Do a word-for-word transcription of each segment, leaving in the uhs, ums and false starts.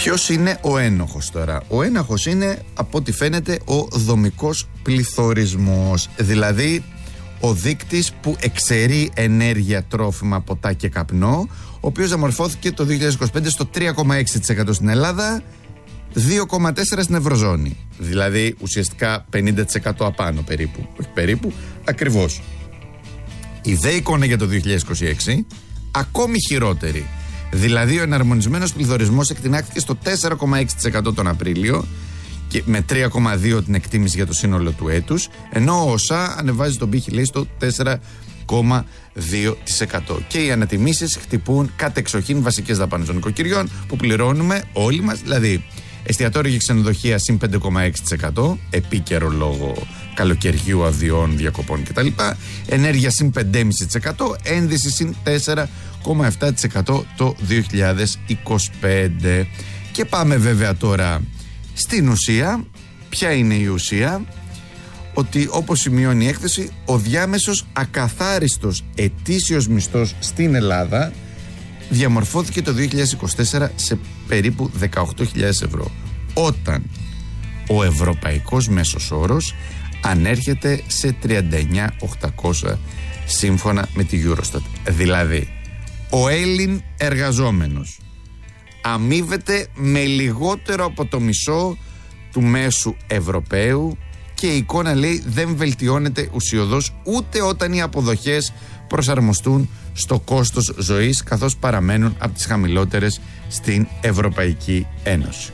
Ποιος είναι ο ένοχος τώρα? Ο ένοχος είναι, από ό,τι φαίνεται, ο δομικός πληθωρισμός. Δηλαδή ο δείκτης που εξαιρεί ενέργεια, τρόφιμα, ποτά και καπνό, ο οποίος διαμορφώθηκε το δύο χιλιάδες είκοσι πέντε στο τρία κόμμα έξι τοις εκατό στην Ελλάδα, δύο κόμμα τέσσερα τοις εκατό στην Ευρωζώνη. Δηλαδή ουσιαστικά πενήντα τοις εκατό απάνω περίπου. Όχι περίπου, ακριβώς. Η δε εικόνα για το δύο χιλιάδες είκοσι έξι ακόμη χειρότερη. Δηλαδή ο εναρμονισμένος πληθωρισμός εκτινάχθηκε στο τέσσερα κόμμα έξι τοις εκατό τον Απρίλιο και με τρία κόμμα δύο τοις εκατό την εκτίμηση για το σύνολο του έτους, ενώ ο ΩΣΑ ανεβάζει τον πύχη, λέει, στο τέσσερα κόμμα δύο τοις εκατό. Και οι ανατιμήσεις χτυπούν κατεξοχήν βασικές δαπάνες των νοικοκυριών που πληρώνουμε όλοι μας, δηλαδή εστιατόρια και ξενοδοχεία συν πέντε κόμμα έξι τοις εκατό, επίκαιρο λόγω καλοκαιριού, αδειών, διακοπών κτλ. Ενέργεια συν πέντε κόμμα πέντε τοις εκατό, ένδυση συν τέσσερα κόμμα επτά τοις εκατό το δύο χιλιάδες είκοσι πέντε. Και πάμε βέβαια τώρα στην ουσία. Ποια είναι η ουσία? Ότι, όπως σημειώνει η έκθεση, ο διάμεσος ακαθάριστος ετήσιος μισθός στην Ελλάδα διαμορφώθηκε το δύο χιλιάδες είκοσι τέσσερα σε περίπου δεκαοκτώ χιλιάδες ευρώ, όταν ο ευρωπαϊκός μέσος όρος ανέρχεται σε τριάντα εννιά χιλιάδες οκτακόσια σύμφωνα με τη Eurostat. Δηλαδή ο Έλλην εργαζόμενος αμείβεται με λιγότερο από το μισό του μέσου Ευρωπαίου και η εικόνα, λέει, δεν βελτιώνεται ουσιωδώς ούτε όταν οι αποδοχές προσαρμοστούν στο κόστος ζωής, καθώς παραμένουν από τις χαμηλότερες στην Ευρωπαϊκή Ένωση.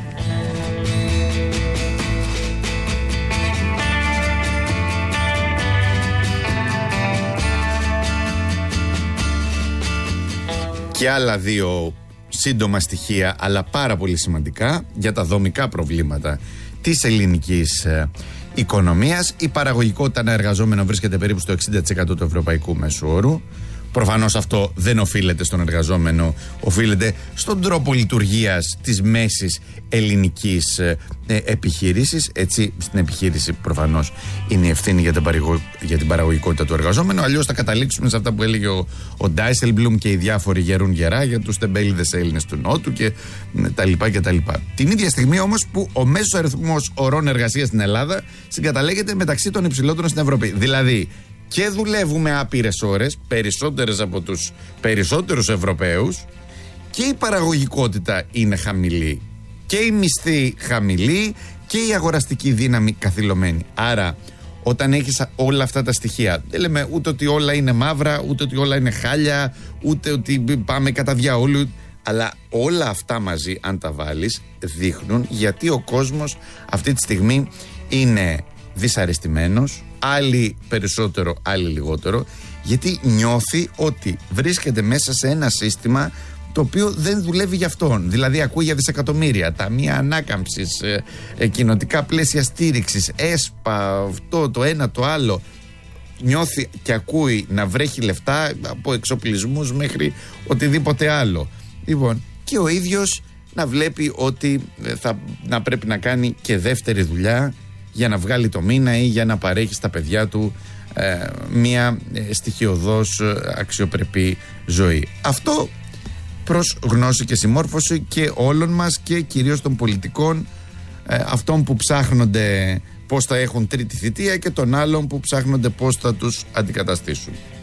Και άλλα δύο σύντομα στοιχεία, αλλά πάρα πολύ σημαντικά για τα δομικά προβλήματα της ελληνικής ε, οικονομίας. Η παραγωγικότητα ανά εργαζόμενο βρίσκεται περίπου στο εξήντα τοις εκατό του ευρωπαϊκού μέσου όρου. Προφανώς αυτό δεν οφείλεται στον εργαζόμενο, οφείλεται στον τρόπο λειτουργίας της μέσης ελληνικής ε, ε, επιχείρησης. Έτσι, στην επιχείρηση προφανώς είναι η ευθύνη για την, παρηγο, για την παραγωγικότητα του εργαζόμενου. Αλλιώς θα καταλήξουμε σε αυτά που έλεγε ο, ο Ντάισελμπλουμ και οι διάφοροι γερούν γερά για τους τεμπέληδες Έλληνες του Νότου και ε, τα λοιπά και τα λοιπά. Την ίδια στιγμή όμως που ο μέσος αριθμός ωρών εργασίας στην Ελλάδα συγκαταλέγεται μεταξύ των υψηλότερων στην Ευρώπη. Δηλαδή, και δουλεύουμε άπειρες ώρες, περισσότερες από τους περισσότερους Ευρωπαίους, και η παραγωγικότητα είναι χαμηλή και η μισθή χαμηλή και η αγοραστική δύναμη καθυλωμένη. Άρα όταν έχεις όλα αυτά τα στοιχεία, δεν λέμε ούτε ότι όλα είναι μαύρα, ούτε ότι όλα είναι χάλια, ούτε ότι πάμε κατά διαόλου, αλλά όλα αυτά μαζί, αν τα βάλεις, δείχνουν γιατί ο κόσμος αυτή τη στιγμή είναι δυσαρεστημένος, άλλοι περισσότερο, άλλοι λιγότερο, γιατί νιώθει ότι βρίσκεται μέσα σε ένα σύστημα το οποίο δεν δουλεύει για αυτόν. Δηλαδή ακούει για δισεκατομμύρια, ταμεία ανάκαμψης, ε, ε, κοινοτικά πλαίσια στήριξης, ΕΣΠΑ, αυτό το ένα το άλλο. Νιώθει και ακούει να βρέχει λεφτά από εξοπλισμούς μέχρι οτιδήποτε άλλο. Λοιπόν, και ο ίδιος να βλέπει ότι θα, να πρέπει να κάνει και δεύτερη δουλειά για να βγάλει το μήνα ή για να παρέχει στα παιδιά του ε, μια ε, στοιχειωδώς αξιοπρεπή ζωή. Αυτό προς γνώση και συμμόρφωση και όλων μας και κυρίως των πολιτικών, ε, αυτών που ψάχνονται πώς θα έχουν τρίτη θητεία και των άλλων που ψάχνονται πώς θα τους αντικαταστήσουν.